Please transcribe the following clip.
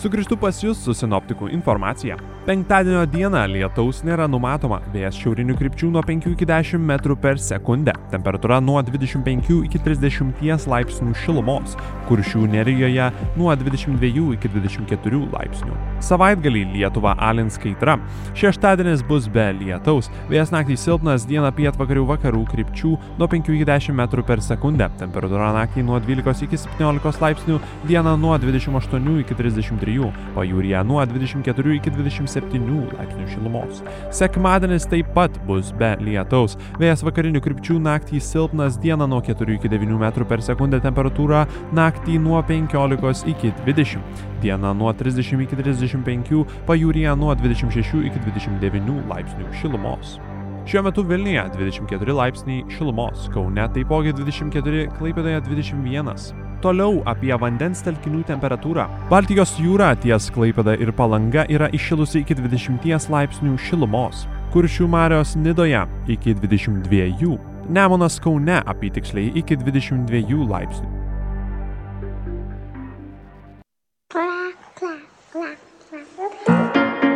Sugrįžtu pas jūs su sinoptikų informacija. Penktadienio dieną lietaus nėra numatoma, vėjas šiaurinių krypčių nuo 5 iki 10 metrų per sekundę. Temperatūra nuo 25 iki 30 laipsnių šilumos, Kuršių nerijoje nuo 22 iki 24 laipsnių. Savaitgalį Lietuvą alins kaitra. Šeštadienis bus be lietaus, vėjas naktį silpnas, dieną pietvakarių vakarų krypčių nuo 5 iki 10 metrų per sekundę. Temperatūra naktį nuo 12 iki 17 laipsnių, dieną nuo 28 iki 33, pajūryje nuo 24 iki 27 laipsnių šilumos. Sekmadienis taip pat bus be lietaus, vėjas vakarinių krypčių naktį silpnas, dieną nuo 4 iki 9 metrų per sekundę, temperatūra naktį nuo 15 iki 20, dieną nuo 30 iki 35, pajūryje nuo 26 iki 29 laipsnių šilumos. Šiuo metu Vilniuje 24 laipsniai šilumos, Kaune taipogi 24, Klaipėdoje 21. Toliau apie vandens telkinių temperatūrą. Baltijos jūra ties Klaipėda ir Palanga yra įšilusi iki 20 laipsnių šilumos. Kuršių marios Nidoje iki 22. Nemunas Kaune apytiksliai iki 22 laipsnių. Clap, clap, clap, clap.